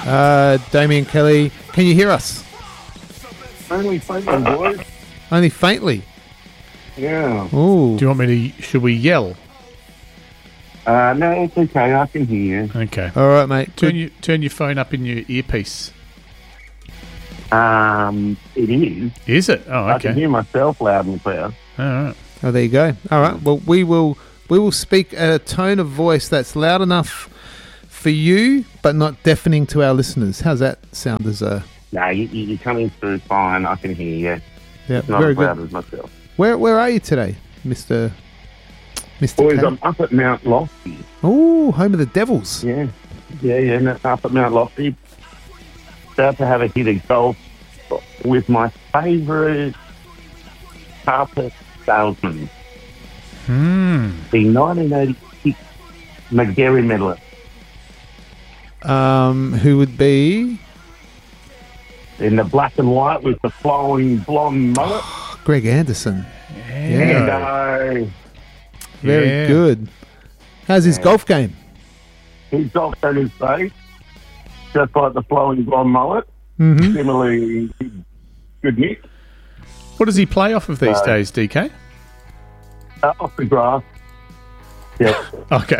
Damien Kelly, can you hear us? Only faintly, boys. Only faintly. Yeah. Ooh. Do you want me to... Should we yell? No, it's okay. I can hear you. Okay. All right, mate. Turn your phone up in your earpiece. It is. Is it? Oh, I can okay. hear myself loud and clear. All right. Oh, there you go. All right. Well, we will speak at a tone of voice that's loud enough for you, but not deafening to our listeners. How's that sound as a... No, you're coming through fine. I can hear you. Yeah, It's not very as loud good. as myself. Where are you today, Mr. Boys, K? I'm up at Mount Lofty. Oh, home of the Devils. Yeah. No, up at Mount Lofty. About to have a hit of golf with my favourite carpet salesman. The 1986 McGarry medalist. Who would be In the black and white with the flowing blonde mullet. Greg Anderson. And Very Yeah. good. How's his golf game? he's golfed on his face, just like the flowing blonde mullet. Mm-hmm. Similarly, good nick. What does he play off of these days, DK? Off the grass. Yeah. Okay.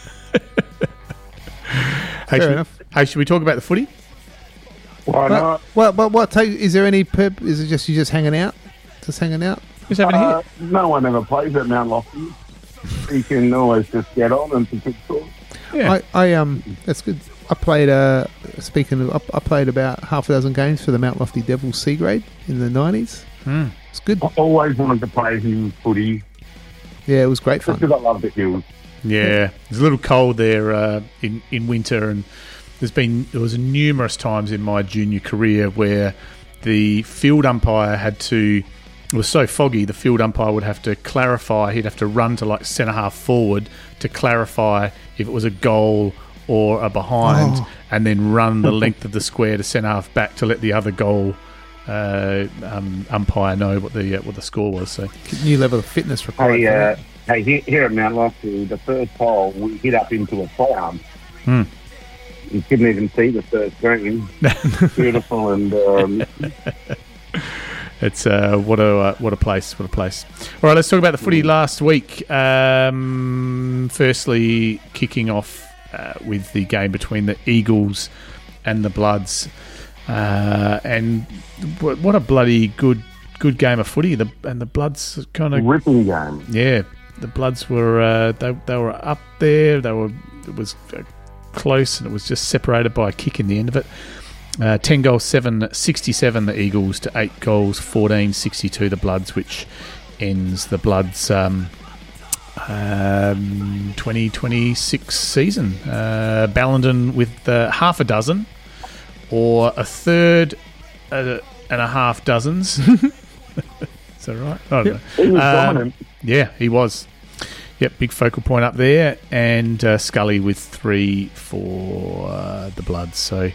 Fair enough. Hey, should we talk about the footy? Why not? What take? Is there any purpose? Is it just you just hanging out? Just hanging out? Who's having a hit? No one ever plays at Mount Lofty. You can always just get on and pick talk. Yeah. That's good. I played. Speaking of, I played about half a dozen games for the Mount Lofty Devils C grade in the 90s. It's good. I always wanted to play his footy. Yeah, it was great fun. Just because I love the hills. Yeah, it's a little cold there in winter, and there was numerous times in my junior career where the field umpire had to. It was so foggy, the field umpire would have to clarify. He'd have to run to like centre half forward to clarify if it was a goal or a behind, and then run the length of the square to centre half back to let the other goal umpire know what the score was. So New level of fitness required. Hey, here at Mount Lofty, the first hole, we hit up into a cloud. You couldn't even see the first green. Beautiful and... It's what a place! What a place! All right, let's talk about the footy last week. Firstly, kicking off with the game between the Eagles and the Bloods, and what a bloody good game of footy. And the Bloods kind of ripping game. Yeah, the Bloods were they were up there. It was close, and it was just separated by a kick in the end of it. 10 goals, 7-67 the Eagles to 8 goals, 14-62 the Bloods, which ends the Bloods 2026 season. Ballenden with half a dozen or a third and a half dozens. Is that right? I don't know. He was dominant. Yeah, he was. Yep, big focal point up there, and Scully with 3 for the Bloods. So,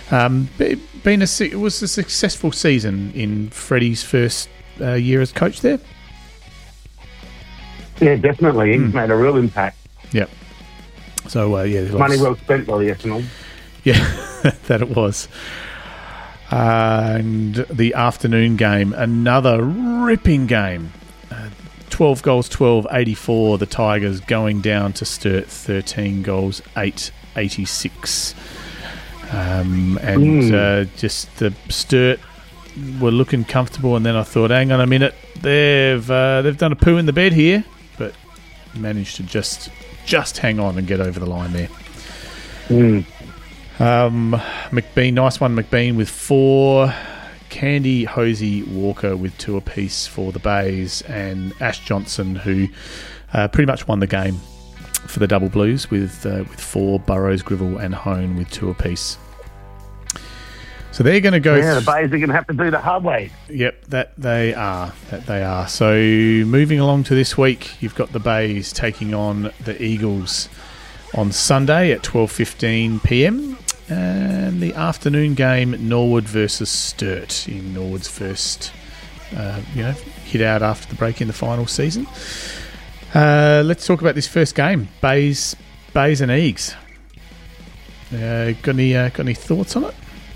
it was a successful season in Freddie's first year as coach there. Yeah, definitely. He's made a real impact. Yep. So, Money well spent by the Essendon. Yeah, that it was. And the afternoon game, another ripping game. 12 goals, 84. The Tigers going down to Sturt, 13 goals, 86. Just the Sturt were looking comfortable, and then I thought, hang on a minute, they've done a poo in the bed here, but managed to just hang on and get over the line there. McBean, nice one, McBean with 4. Candy, Hosey, Walker with 2 apiece for the Bays, and Ash Johnson, who pretty much won the game for the Double Blues with 4. Burrows, Gribble, and Hone with 2 apiece. So they're going to go. Yeah, the Bays are going to have to do the hard way. Yep, that they are. So moving along to this week, you've got the Bays taking on the Eagles on Sunday at 12:15 p.m. And the afternoon game, Norwood versus Sturt, in Norwood's first, hit out after the break in the final season. Let's talk about this first game, Bays and Eags. Got any thoughts on it?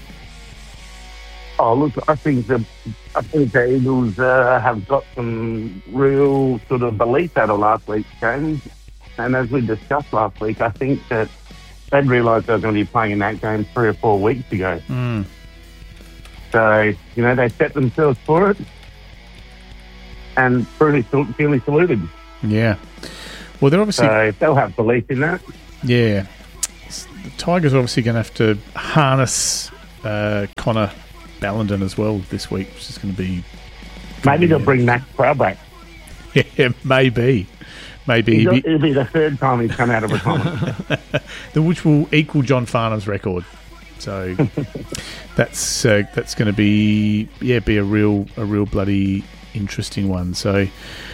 Oh, look, I think the Eagles have got some real sort of belief out of last week's game. And as we discussed last week, I think that they'd realised they were going to be playing in that game 3 or 4 weeks ago. Mm. So, they set themselves for it and truly saluted. Yeah. Well, they're obviously... So they'll have belief in that. Yeah. The Tigers are obviously going to have to harness Connor Ballenden as well this week, which is going to be... Maybe they'll bring Max Crow back. Yeah, maybe. It'll be the third time he's come out of retirement. Which will equal John Farnham's record. So that's going to be a real bloody interesting one. So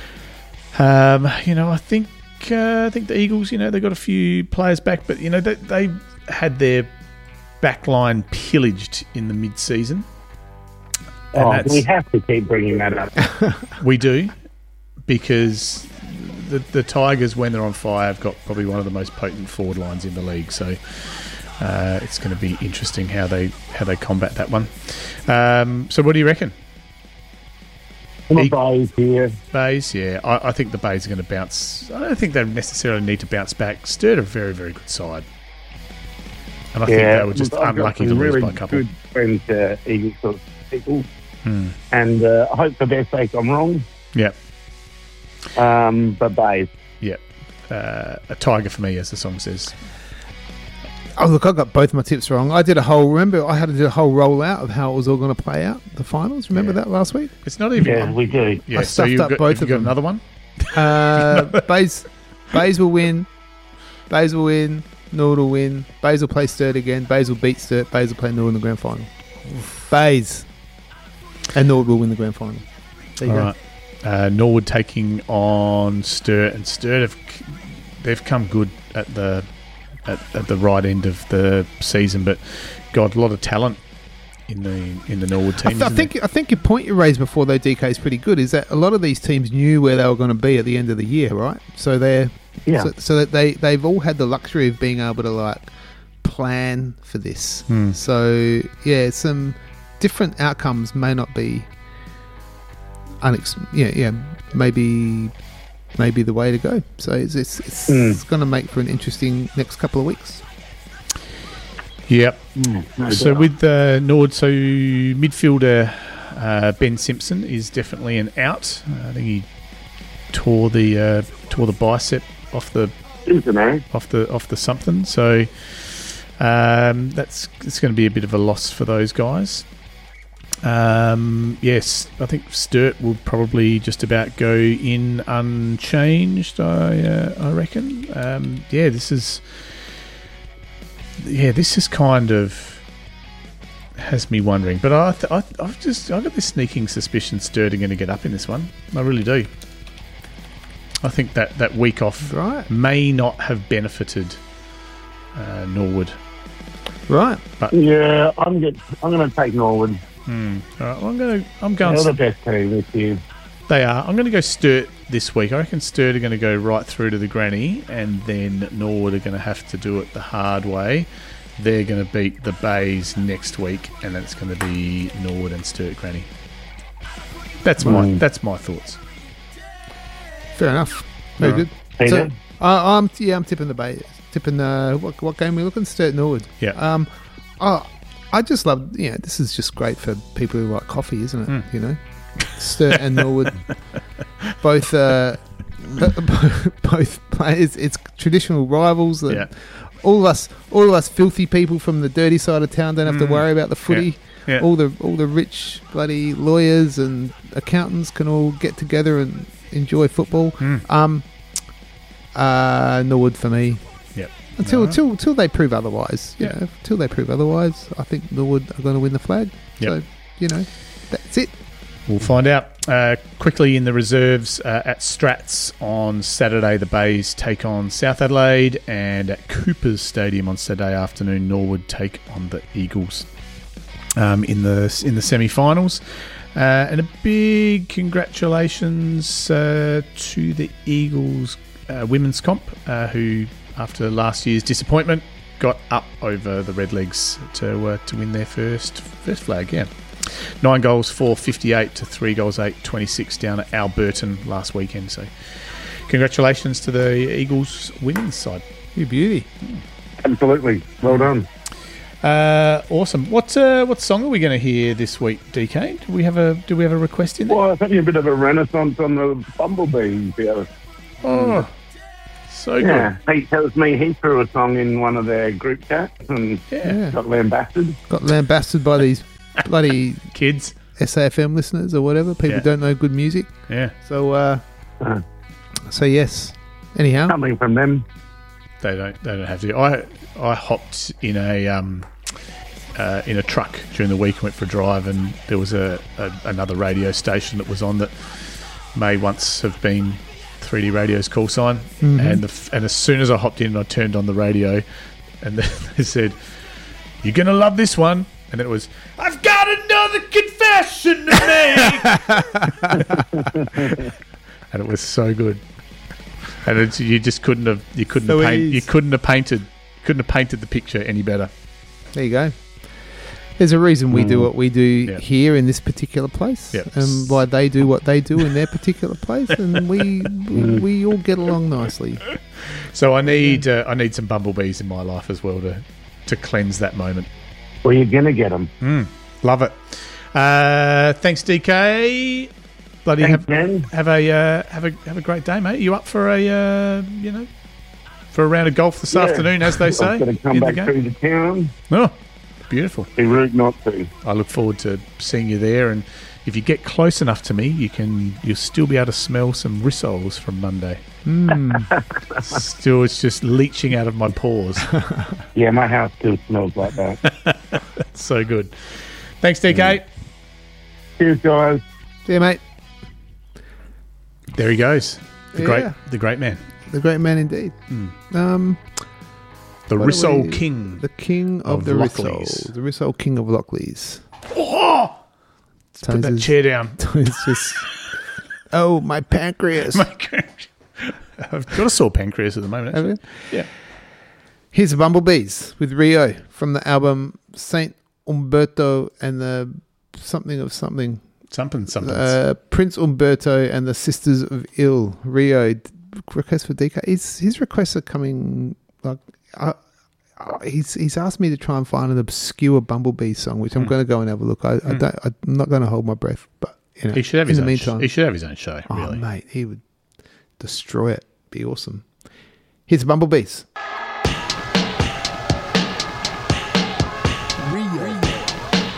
I think the Eagles, they've got a few players back, but they had their backline pillaged in the mid-season. We have to keep bringing that up. We do, because the Tigers, when they're on fire, have got probably one of the most potent forward lines in the league. So it's going to be interesting how they combat that one. So what do you reckon? Bays here. Bays, yeah. I think the Bays are going to bounce. I don't think they necessarily need to bounce back. Sturt are a very, very good side. And I think they were just unlucky to lose by a couple. Good friends, Eagles people. And I hope for their sake I'm wrong. Yeah. But Bays. Yeah. A tiger for me, as the song says. Oh, look, I got both my tips wrong. I had to do a whole rollout of how it was all going to play out, the finals. Remember that last week? It's not even... Yeah, we do. Yeah, I stuffed up both of them. Another one? Bays will win. Bays will win. Norwood will win. Bays will play Sturt again. Bays will beat Sturt. Bays will play Norwood in the grand final. Bays. And Norwood will win the grand final. There you go. Right. Norwood taking on Sturt, and Sturt they've come good at the right end of the season, but God, a lot of talent in the Norwood team. I think your point you raised before, though, DK, is pretty good. Is that a lot of these teams knew where they were going to be at the end of the year, right? So so that they've all had the luxury of being able to plan for this. So some different outcomes may not be maybe the way to go. So it's going to make for an interesting next couple of weeks. Yep. So with Nord, midfielder Ben Simpson is definitely an out. I think he tore the bicep off the something. So it's going to be a bit of a loss for those guys. Yes, I think Sturt will probably just about go in unchanged. I reckon. This is kind of has me wondering, but I've got this sneaking suspicion Sturt are going to get up in this one. I really do. I think that week off may not have benefited Norwood. Right. But yeah, I'm going to take Norwood. All right, I'm going. They're the best team this year. They are. I'm going to go Sturt this week. I reckon Sturt are going to go right through to the granny, and then Norwood are going to have to do it the hard way. They're going to beat the Bays next week, and then it's going to be Norwood and Sturt granny. That's my thoughts. Fair enough. Very good. So, I'm tipping the Bays. Tipping what game are we looking? Sturt Norwood. Yeah. I just love, this is just great for people who like coffee, isn't it? Sturt and Norwood, both players. It's traditional rivals. All of us filthy people from the dirty side of town don't have to worry about the footy. Yeah. All the rich bloody lawyers and accountants can all get together and enjoy football. Norwood for me. Until they prove otherwise, until they prove otherwise, I think Norwood are going to win the flag. Yep. So, that's it. We'll find out. Quickly in the reserves at Strats on Saturday, the Bays take on South Adelaide, and at Coopers Stadium on Saturday afternoon, Norwood take on the Eagles in the semi-finals. And a big congratulations to the Eagles women's comp, who, after last year's disappointment, got up over the Redlegs to win their first flag. Yeah, 9 goals for 58 to 3 goals 8-26 down at Alberton last weekend. So congratulations to the Eagles women's side. You beauty. Absolutely, well done. Awesome. What song are we going to hear this week, DK? Do we have a request in there? Well, I think a bit of a renaissance on the Bumblebees here. Oh, so Yeah, good. he tells me he threw a song in one of their group chats and Yeah. got lambasted. Got lambasted by these bloody Kids. SAFM listeners or whatever. People Yeah. don't know good music. Yeah, So, so yes. Anyhow, Coming from them. they don't have to. I hopped in a truck during the week and went for a drive, and there was another radio station that was on that may once have been 3D Radio's call sign. And as soon as I hopped in, I turned on the radio, and they said, "You're gonna love this one," and then it was, "I've got another confession to make," and it was so good. And you couldn't have painted the picture any better. there you go. There's a reason we do what we do here in this particular place, Yep. and why they do what they do in their particular place, and we all get along nicely. So I need some bumblebees in my life as well to cleanse that moment. Well, you're going to get them. Love it. Thanks, DK. Bloody Thanks, man. have a great day, mate. You up for a for a round of golf this afternoon, as they say? I'm going to come in the back game? through the town. Oh, beautiful. Be rude not to. I look forward to seeing you there, and if you get close enough to me, you'll still be able to smell some rissoles from Monday. Still, it's just leaching out of my pores. Yeah, my house still smells like that. So good. Thanks, DK. Cheers, guys. See you, mate. There he goes. The Yeah. great man. The great man indeed. The What Rissole are we- King. The king of the Lockleys. Rissole. The Rissole king of Lockleys. Oh! Put that chair down. It's just, oh, my pancreas. I've got a sore pancreas at the moment, Have actually. you? Yeah. Here's the Bumblebees with Rio from the album Saint Umberto and the something of something. Something. Prince Umberto and the Sisters of Ill. Rio request for DK. His requests are coming like he's asked me to try and find an obscure Bumblebee song, which I'm going to go and have a look. I'm not going to hold my breath, but you know, He should have in his the own meantime, he should have his own show, really. oh mate, he would destroy it. Be awesome. Here's Bumblebees.